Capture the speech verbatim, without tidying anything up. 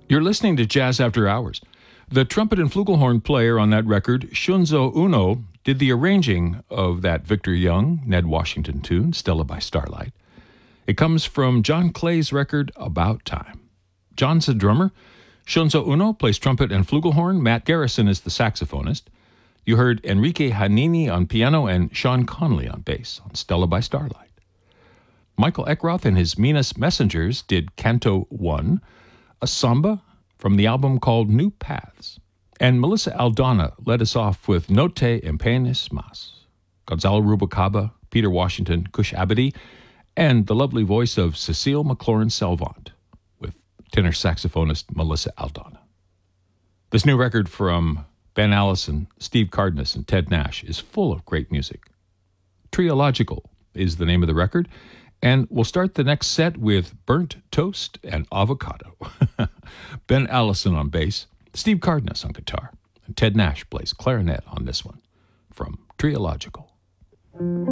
You're listening to Jazz After Hours. The trumpet and flugelhorn player on that record, Shunzo Uno, did the arranging of that Victor Young, Ned Washington tune, Stella by Starlight. It comes from John Clay's record, About Time. John's a drummer. Shunzo Uno plays trumpet and flugelhorn. Matt Garrison is the saxophonist. You heard Enrique Hanini on piano and Sean Conley on bass on Stella by Starlight. Michael Eckroth and his Minas Messengers did Canto one, a samba from the album called New Paths. And Melissa Aldana led us off with No Te Empeñes Más. Gonzalo Rubalcaba, Peter Washington, Cush Abadi, and the lovely voice of Cecile McLaurin-Salvant with tenor saxophonist Melissa Aldana. This new record from Ben Allison, Steve Cardenas, and Ted Nash is full of great music. Triological is the name of the record, and we'll start the next set with Burnt Toast and Avocado. Ben Allison on bass, Steve Cardenas on guitar, and Ted Nash plays clarinet on this one from Triological.